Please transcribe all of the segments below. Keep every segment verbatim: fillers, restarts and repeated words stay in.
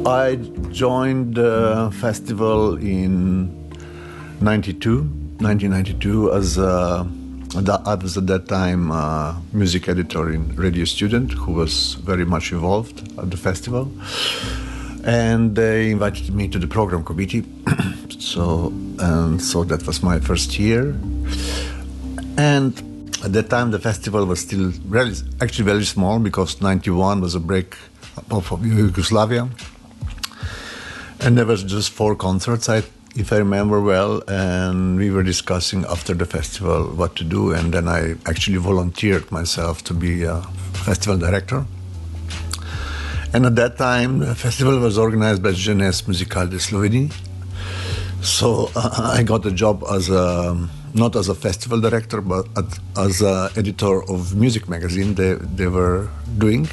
I joined the festival in ninety-two, nineteen ninety-two as a, I was at that time a music editor in Radio Student who was very much involved at the festival. And they invited me to the program committee. so, and so that was my first year. And at that time, the festival was still really, actually very small because ninety-one was a break of Yugoslavia. And there was just four concerts, I, if I remember well. And we were discussing after the festival what to do. And then I actually volunteered myself to be a festival director. And at that time, the festival was organized by Jeunesse Musicale de Slovénie. So uh, I got a job as a, not as a festival director, but as an editor of music magazine they, they were doing.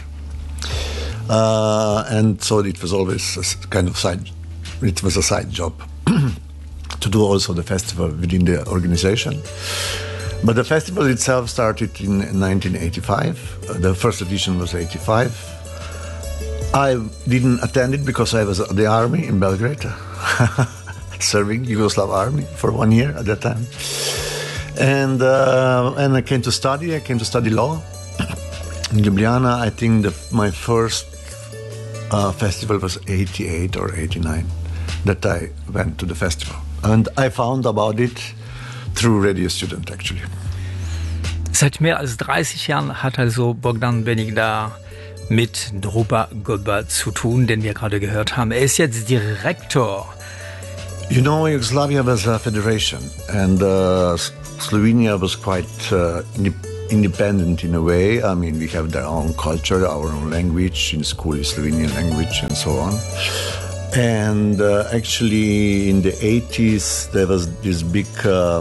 Uh, and so it was always a kind of side, it was a side job to do also the festival within the organization. But the festival itself started in nineteen eighty-five. The first edition was eighty-five. I didn't attend it because I was at the army in Belgrade, serving Yugoslav army for one year at that time. And uh, and I came to study. I came to study law in Ljubljana. I think the, my first uh, festival was eighty-eight or eighty-nine that I went to the festival. And I found about it through Radio Student, actually. Seit mehr als dreißig Jahren hat also Bogdan Benigda mit Droga Godba zu tun, den wir gerade gehört haben. Er ist jetzt Direktor. You know, Yugoslavia was a federation, and uh, Slovenia was quite uh, independent in a way. I mean, we have their own culture, our own language. In school is Slovenian language and so on. And uh, actually, in the eighties, there was this big, uh,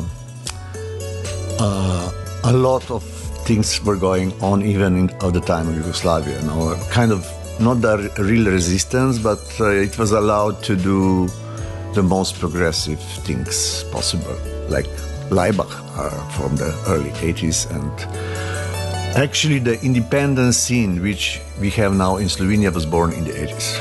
uh, a lot of things were going on even in, at the time of Yugoslavia. You know, kind of not a real resistance, but uh, it was allowed to do the most progressive things possible, like Laibach uh, from the early eighties. And actually the independent scene which we have now in Slovenia was born in the eighties.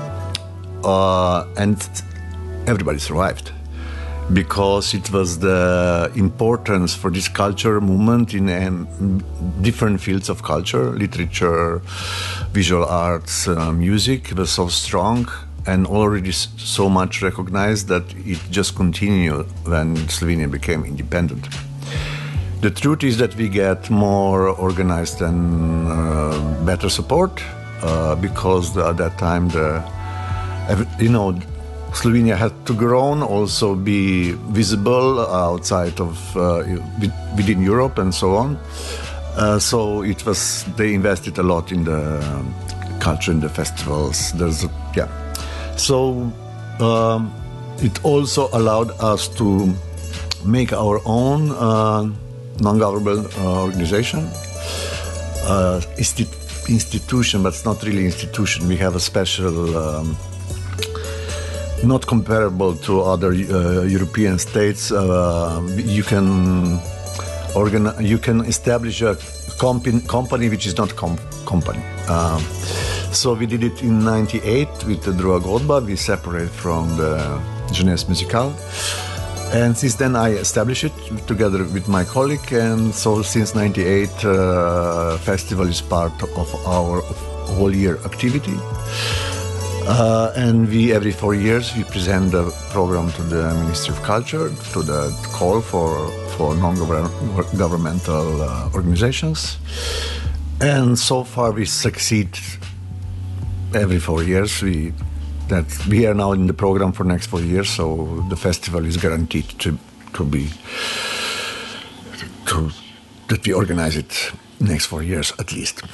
Uh, and everybody survived because it was the importance for this culture movement in um, different fields of culture, literature, visual arts, uh, music. It was so strong and already so much recognized that it just continued when Slovenia became independent. The truth is that we get more organized and uh, better support uh, because the, at that time the you know Slovenia had to grow, also be visible outside of uh, within Europe and so on. Uh, so it was they invested a lot in the um, culture, in the festivals. There's a, yeah. So um, it also allowed us to make our own uh, non-governmental uh, organization, uh, insti- institution, but it's not really institution. We have a special, um, not comparable to other uh, European states. Uh, you can organize, you can establish a comp- company which is not com- company. Uh, So we did it in ninety-eight with the Droga Godba. We separate from the Jeunesse Musicale. And since then I established it together with my colleague. And so since ninety-eight, uh, festival is part of our whole year activity. Uh, and we, every four years, we present the program to the Ministry of Culture, to the call for, for non-governmental uh, organizations. And so far we succeed. Every four years, we that we are now in the program for next four years, so the festival is guaranteed to to be to that we organize it next four years at least.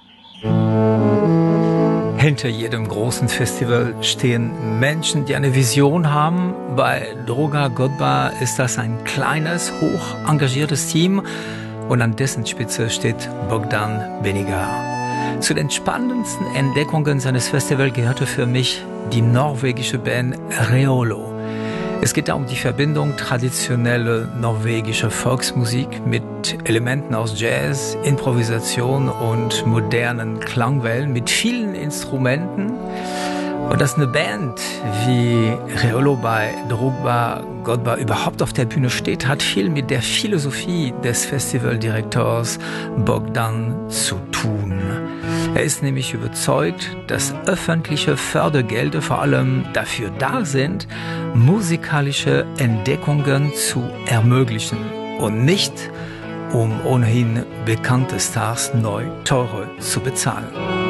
Hinter jedem großen Festival stehen Menschen, die eine Vision haben. Bei Droga Godba ist das ein kleines, hoch engagiertes Team und an dessen Spitze steht Bogdan Benigda. Zu den spannendsten Entdeckungen seines Festivals gehörte für mich die norwegische Band Reolo. Es geht da um die Verbindung traditionelle norwegischer Volksmusik mit Elementen aus Jazz, Improvisation und modernen Klangwellen mit vielen Instrumenten. Und dass eine Band wie Reolo bei Drogba Godba überhaupt auf der Bühne steht, hat viel mit der Philosophie des Festivaldirektors Bogdan zu tun. Er ist nämlich überzeugt, dass öffentliche Fördergelder vor allem dafür da sind, musikalische Entdeckungen zu ermöglichen und nicht, um ohnehin bekannte Stars neu teure zu bezahlen.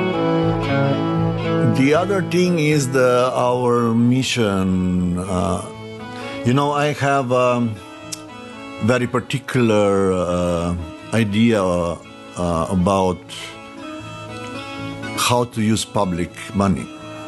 The other thing is the, our mission. Uh, you know, I have a very particular uh, idea uh, about how to use public money.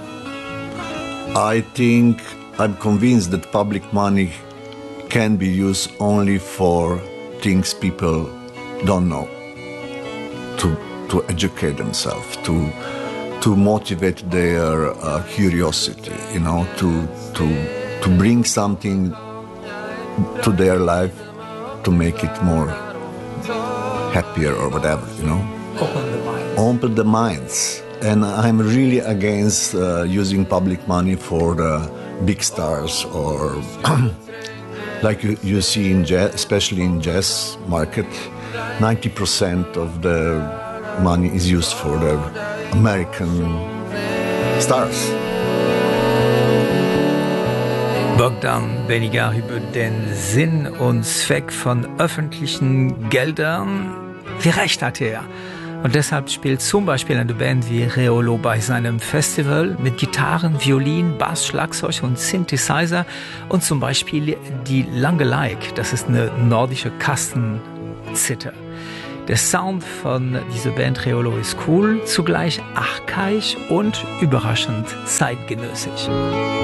I think, I'm convinced that public money can be used only for things people don't know, to, to educate themselves, to to motivate their uh, curiosity, you know, to to to bring something to their life to make it more happier or whatever, you know. Open the mind. Open the minds. And I'm really against uh, using public money for the big stars or like you, you see in jazz, especially in jazz market, ninety percent of the money is used for the American stars. Bogdan Benigar über den Sinn und Zweck von öffentlichen Geldern. Wie recht hatte er. Und deshalb spielt zum Beispiel eine Band wie Reolo bei seinem Festival mit Gitarren, Violin, Bass, Schlagzeug und Synthesizer und zum Beispiel die Langeleik, das ist eine nordische Kastenzither. Der Sound von dieser Band Reolo ist cool, zugleich archaisch und überraschend zeitgenössisch.